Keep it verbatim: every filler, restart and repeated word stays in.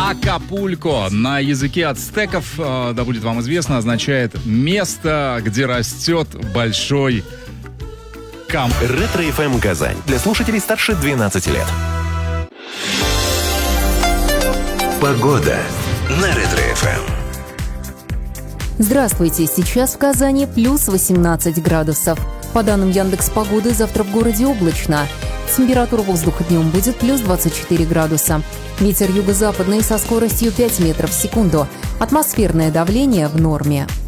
Акапулько на языке ацтеков, да будет вам известно, означает место, где растет большой камп. Ретро-эф эм Казань. Для слушателей старше двенадцати лет. Погода на Ретро-эф эм. Здравствуйте, сейчас в Казани плюс восемнадцать градусов. По данным Яндекс.Погоды, завтра в городе облачно. Температура воздуха днем будет плюс двадцать четыре градуса. Ветер юго-западный со скоростью пять метров в секунду. Атмосферное давление в норме.